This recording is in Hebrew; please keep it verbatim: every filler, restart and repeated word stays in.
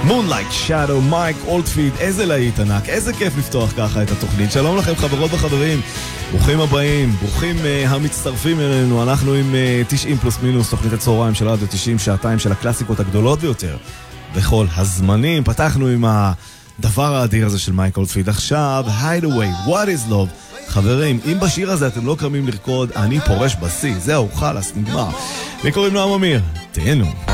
Moonlight Shadow, מייק אולדפיד, איזה להיט ענק, איזה כיף לפתוח ככה את התוכנית. שלום לכם חברות וחברים, ברוכים הבאים, ברוכים uh, המצטרפים אלינו. אנחנו עם uh, תשעים פלוס מינוס, תוכנית הצהריים של רדיו תשעים, שעתיים של הקלאסיקות הגדולות ביותר בכל הזמנים. פתחנו עם הדבר האדיר הזה של מייק אולדפיד. עכשיו, Hideaway, What is Love. חברים, אם בשיר הזה אתם לא קמים לרקוד, אני פורש בסי, זהו, חלס, נגמר. לי קוראים נועם אמיר, תהנו.